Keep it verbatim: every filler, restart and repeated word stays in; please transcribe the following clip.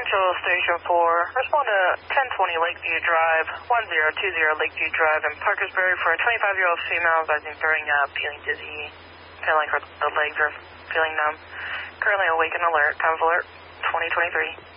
Central Station four, respond to ten twenty Lakeview Drive, one zero two zero Lakeview Drive in Parkersburg for a twenty-five-year-old female advising throwing up, feeling dizzy, feeling like her the legs are feeling numb. Currently awake and alert, time of alert twenty twenty-three.